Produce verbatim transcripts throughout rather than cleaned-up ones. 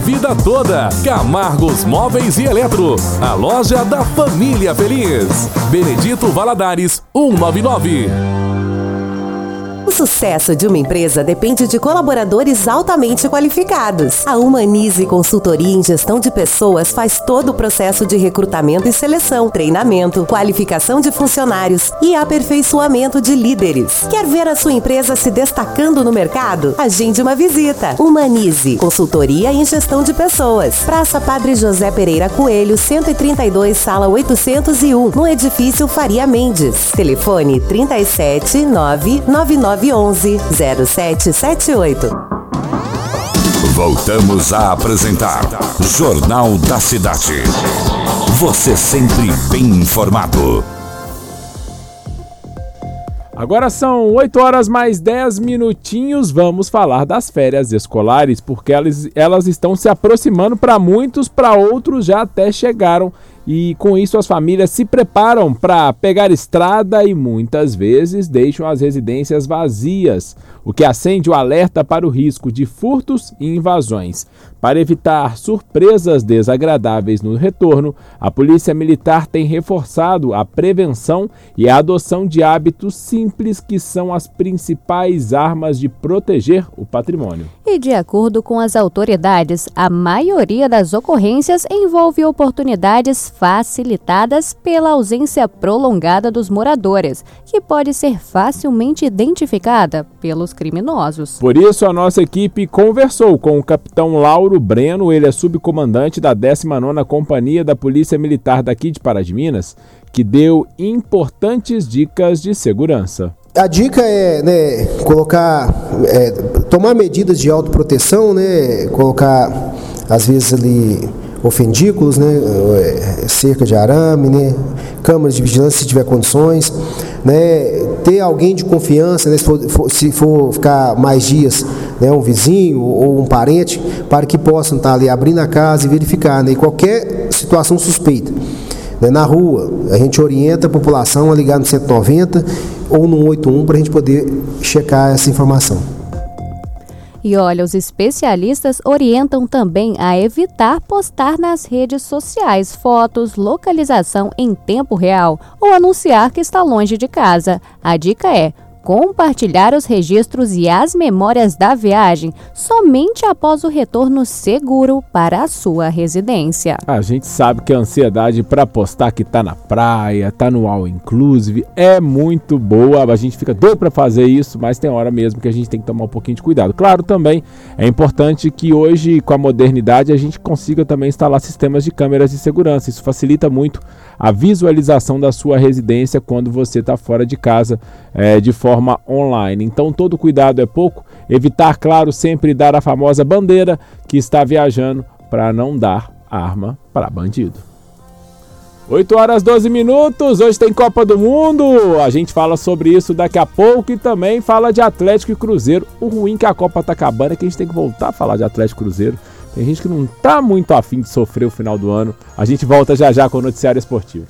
vida toda. Camargos Móveis e Eletro, a loja da família feliz. Benedito Valadares, cento e noventa e nove. O sucesso de uma empresa depende de colaboradores altamente qualificados. A Humanize Consultoria em Gestão de Pessoas faz todo o processo de recrutamento e seleção, treinamento, qualificação de funcionários e aperfeiçoamento de líderes. Quer ver a sua empresa se destacando no mercado? Agende uma visita. Humanize Consultoria em Gestão de Pessoas. Praça Padre José Pereira Coelho, cento e trinta e dois, sala oitocentos e um, no edifício Faria Mendes. Telefone trinta e sete, nove nove nove onze, zero sete sete oito. Voltamos a apresentar Jornal da Cidade. Você sempre bem informado. Agora são oito horas mais dez minutinhos. Vamos falar das férias escolares, porque elas, elas estão se aproximando para muitos, para outros já até chegaram. E com isso as famílias se preparam para pegar estrada e muitas vezes deixam as residências vazias, o que acende o alerta para o risco de furtos e invasões. Para evitar surpresas desagradáveis no retorno, a Polícia Militar tem reforçado a prevenção e a adoção de hábitos simples que são as principais armas de proteger o patrimônio. E de acordo com as autoridades, a maioria das ocorrências envolve oportunidades facilitadas pela ausência prolongada dos moradores, que pode ser facilmente identificada pelos criminosos. Por isso, a nossa equipe conversou com o capitão Lauro Breno, ele é subcomandante da décima nona Companhia da Polícia Militar daqui de Pará de Minas, que deu importantes dicas de segurança. A dica é, né, colocar, é, tomar medidas de autoproteção, né, colocar, às vezes, ali ofendículos, né, cerca de arame, né, câmeras de vigilância se tiver condições, né, ter alguém de confiança, né, se, for, for, se for ficar mais dias, né, um vizinho ou um parente, para que possam estar ali abrindo a casa e verificar, né, qualquer situação suspeita. Né, na rua, a gente orienta a população a ligar no cento e noventa ou no oito um para a gente poder checar essa informação. E olha, os especialistas orientam também a evitar postar nas redes sociais fotos, localização em tempo real ou anunciar que está longe de casa. A dica é compartilhar os registros e as memórias da viagem somente após o retorno seguro para a sua residência. A gente sabe que a ansiedade para postar que tá na praia, tá no all inclusive, é muito boa. A gente fica doido para fazer isso, mas tem hora mesmo que a gente tem que tomar um pouquinho de cuidado. Claro, também é importante que hoje, com a modernidade, a gente consiga também instalar sistemas de câmeras de segurança. Isso facilita muito a visualização da sua residência quando você está fora de casa, é, de forma online. Então todo cuidado é pouco, evitar, claro, sempre dar a famosa bandeira que está viajando para não dar arma para bandido. oito horas e doze minutos, hoje tem Copa do Mundo, a gente fala sobre isso daqui a pouco e também fala de Atlético e Cruzeiro. O ruim que a Copa tá acabando é que a gente tem que voltar a falar de Atlético e Cruzeiro. Tem gente que não tá muito afim de sofrer o final do ano. A gente volta já já com o Noticiário Esportivo.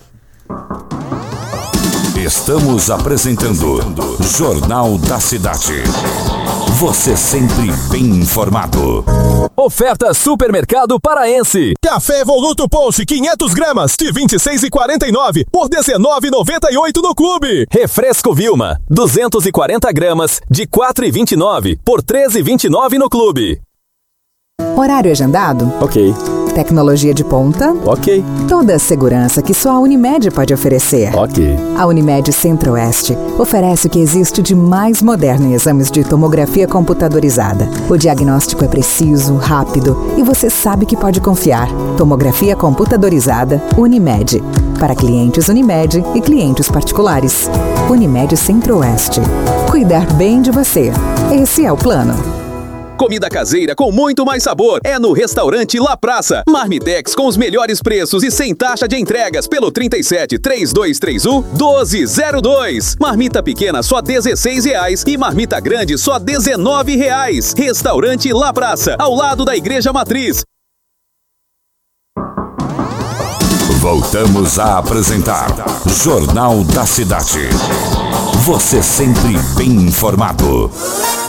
Estamos apresentando Jornal da Cidade. Você sempre bem informado. Oferta Supermercado Paraense. Café Evoluto Ponche quinhentas gramas de vinte e seis reais e quarenta e nove centavos por dezenove reais e noventa e oito centavos no clube. Refresco Vilma duzentas e quarenta gramas de quatro reais e vinte e nove centavos por treze reais e vinte e nove centavos no clube. Horário agendado? Ok. Tecnologia de ponta? Ok. Toda a segurança que só a Unimed pode oferecer. Ok. A Unimed Centro-Oeste oferece o que existe de mais moderno em exames de tomografia computadorizada. O diagnóstico é preciso, rápido e você sabe que pode confiar. Tomografia computadorizada Unimed. Para clientes Unimed e clientes particulares. Unimed Centro-Oeste. Cuidar bem de você. Esse é o plano. Comida caseira com muito mais sabor é no Restaurante La Praça. Marmitex com os melhores preços e sem taxa de entregas pelo trinta e sete, três dois três um, doze zero dois. Marmita pequena só dezesseis reais e marmita grande só dezenove reais. Restaurante La Praça, ao lado da Igreja Matriz. Voltamos a apresentar Jornal da Cidade. Você sempre bem informado.